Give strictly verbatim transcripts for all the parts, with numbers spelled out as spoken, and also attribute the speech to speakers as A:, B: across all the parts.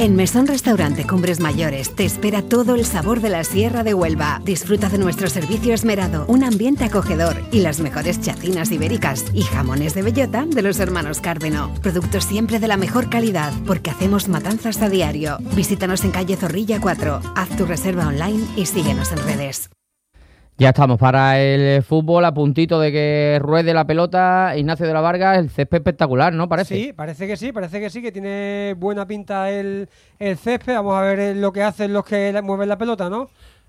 A: En Mesón Restaurante Cumbres Mayores te espera todo el sabor de la Sierra de Huelva. Disfruta de nuestro servicio esmerado, un ambiente acogedor y las mejores chacinas ibéricas y jamones de bellota de los hermanos Cárdeno. Productos siempre de la mejor calidad porque hacemos matanzas a diario. Visítanos en calle Zorrilla cuatro, haz tu reserva online y síguenos en redes.
B: Ya estamos para el fútbol, a puntito de que ruede la pelota. Ignacio de la Varga, el césped espectacular, ¿no? Parece.
C: Sí, parece que sí, parece que sí, que tiene buena pinta el, el césped. Vamos a ver lo que hacen los que mueven la pelota, ¿no?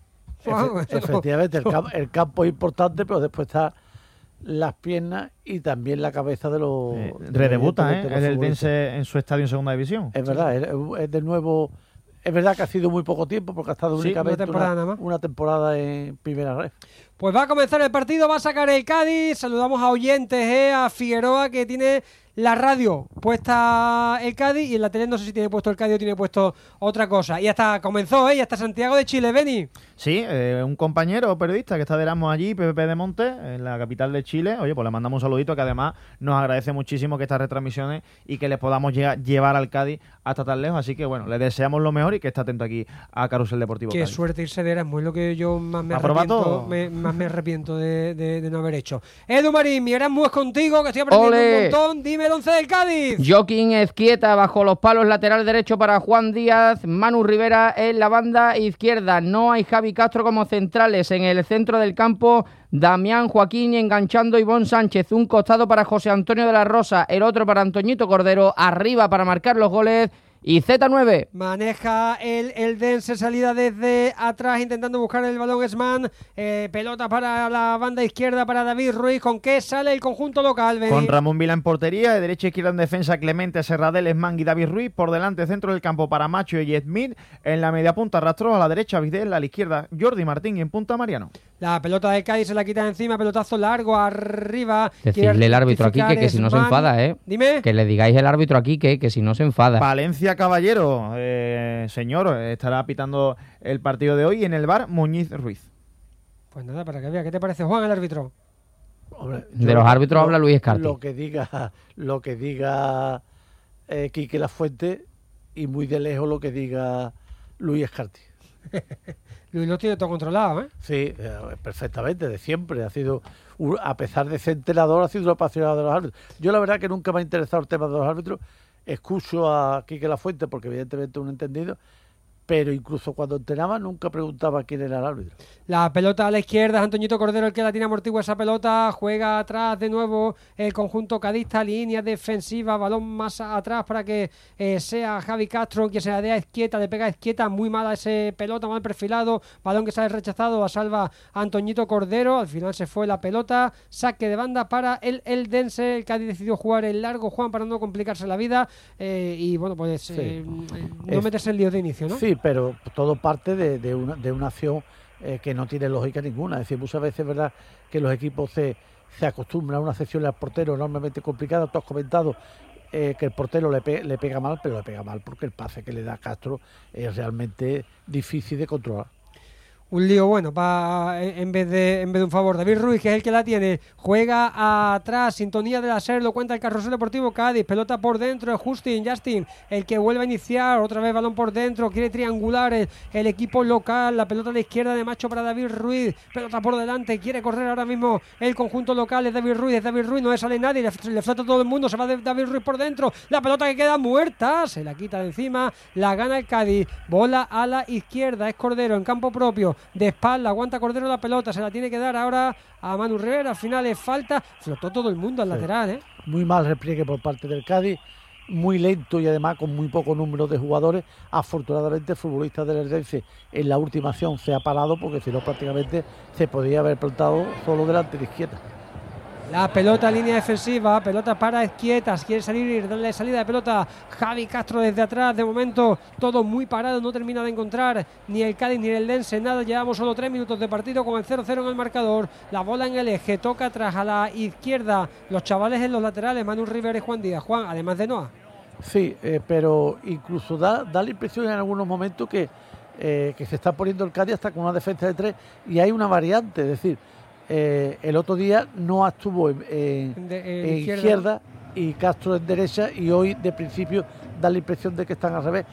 D: Efe- efectivamente, el, campo, el campo es importante, pero después está las piernas y también la cabeza de los...
E: Eh,
D: de
E: redebuta,
D: los-
E: ¿eh?
D: de los
E: El
D: futbolistas.
E: Eldense en su estadio en segunda división.
D: Es verdad, es, es de nuevo... Es verdad que ha sido muy poco tiempo porque ha estado
C: Sí,
D: únicamente
C: una temporada
D: una,
C: nada más.
D: una temporada en primera red.
C: Pues va a comenzar el partido, va a sacar el Cádiz. Saludamos a oyentes, eh, a Figueroa, que tiene la radio puesta el Cádiz, y en la tele no sé si tiene puesto el Cádiz o tiene puesto otra cosa. Y hasta comenzó, ¿eh? Y hasta Santiago de Chile, Beni.
E: Sí, eh, un compañero periodista que está de Erasmus allí, P P P de Monte, en la capital de Chile. Oye, pues le mandamos un saludito, que además nos agradece muchísimo que estas retransmisiones y que les podamos llega, llevar al Cádiz hasta tan lejos. Así que bueno, le deseamos lo mejor y que esté atento aquí a Carrusel Deportivo
C: Qué
E: Cádiz.
C: suerte irse de Erasmus, es lo que yo más me
E: ¿Aproba
C: arrepiento,
E: todo?
C: me, más me arrepiento de, de, de no haber hecho. Edu Marín, mi Erasmus es contigo, que estoy aprendiendo
B: ¡Ole!
C: un montón. Dime el once del Cádiz.
B: Joaquín Ezquieta bajo los palos, lateral derecho para Juan Díaz, Manu Rivera en la banda izquierda. No hay Javi Castro como centrales. En el centro del campo, Damián Joaquín, y enganchando Ivón Sánchez. Un costado para José Antonio de la Rosa, el otro para Antoñito Cordero, arriba para marcar los goles. Y Z nueve.
C: Maneja el Eldense, salida desde atrás intentando buscar el balón Esman, eh, pelota para la banda izquierda para David Ruiz. ¿Con qué sale el conjunto local, Beni?
E: Con Ramón Vila en portería, de derecha a izquierda en defensa Clemente, Serradell, Esman y David Ruiz. Por delante, centro del campo para Macho y Smith. En la media punta Rastro, a la derecha Vidal, a la izquierda Jordi Martín y en punta Mariano.
C: La pelota de Cádiz se la quita encima, pelotazo largo arriba.
B: Decirle el árbitro aquí que, que si no se
C: Esman.
B: enfada, ¿eh?
C: Dime.
B: Que le digáis el árbitro aquí que, que si no se enfada.
E: Valencia Caballero, eh, señor, estará pitando el partido de hoy. En el bar Muñiz Ruiz.
C: Pues nada, para que vea. ¿Qué te parece, Juan, el árbitro?
D: Hombre,
B: De
D: yo-
B: los árbitros
D: lo-
B: habla Luis Escarti.
D: Lo que diga, lo que diga eh, Quique Lafuente, y muy de lejos lo que diga Luis Escarti.
C: Luis lo tiene todo controlado, ¿eh?
D: Sí, eh, perfectamente, de siempre. Ha sido, un- a pesar de ser entrenador, ha sido un apasionado de los árbitros. Yo la verdad que nunca me ha interesado el tema de los árbitros. Escucho a Quique Lafuente porque evidentemente es un entendido, pero incluso cuando entrenaba nunca preguntaba quién era el árbitro.
C: La pelota a la izquierda, es Antoñito Cordero el que la tiene amortigua esa pelota, juega atrás de nuevo el conjunto cadista, línea defensiva, balón más atrás para que eh, sea Javi Castro quien se la dé a Ezquieta, le pega a Ezquieta, muy mala ese pelota, mal perfilado, balón que sale rechazado, a salva a Antoñito Cordero, al final se fue la pelota, saque de banda para el Eldense. El Cádiz decidió jugar el largo, Juan, para no complicarse la vida, eh, y bueno, pues
D: Sí.
C: eh, no
D: Es-
C: meterse en lío de inicio, ¿no?
D: Sí, pero todo parte de, de, una, de una acción eh, que no tiene lógica ninguna. Es decir, muchas veces es verdad que los equipos se, se acostumbran a una sección al portero enormemente complicada. Tú has comentado eh, que el portero le, pe- le pega mal, pero le pega mal porque el pase que le da Castro es realmente difícil de controlar.
C: Un lío bueno pa, en vez de en vez de un favor. David Ruiz, que es el que la tiene, juega atrás, sintonía de la SER, lo cuenta el Carrusel Deportivo Cádiz, pelota por dentro, Justin, Justin, el que vuelve a iniciar, otra vez balón por dentro, quiere triangular el, el equipo local, la pelota a la izquierda de Macho para David Ruiz, pelota por delante, quiere correr ahora mismo el conjunto local, es David Ruiz, es David Ruiz, no le sale nadie, le, le flota todo el mundo, se va de David Ruiz por dentro, la pelota que queda muerta, se la quita de encima, la gana el Cádiz, bola a la izquierda, es Cordero en campo propio, de espalda, aguanta Cordero la pelota, se la tiene que dar ahora a Manu Rivera, al final es falta, flotó todo el mundo al
D: Sí.
C: lateral, ¿eh?
D: Muy mal repliegue por parte del Cádiz, muy lento y además con muy poco número de jugadores. Afortunadamente el futbolista del Eldense en la última acción se ha parado porque si no prácticamente se podía haber plantado solo delante de izquierda.
C: La pelota en línea defensiva, pelota para Ezquietas, quiere salir, darle salida de pelota Javi Castro desde atrás, de momento todo muy parado, no termina de encontrar ni el Cádiz ni el Eldense nada, llevamos solo tres minutos de partido con el cero cero en el marcador, la bola en el eje, toca atrás a la izquierda, los chavales en los laterales, Manu Rivera y Juan Díaz, Juan, además de Noah.
D: Sí, eh, pero incluso da, da la impresión en algunos momentos que, eh, que se está poniendo el Cádiz hasta con una defensa de tres y hay una variante, es decir, eh, el otro día no estuvo en, en,
C: De- en
D: en
C: izquierda.
D: izquierda y Castro en derecha y hoy de principio da la impresión de que están al revés.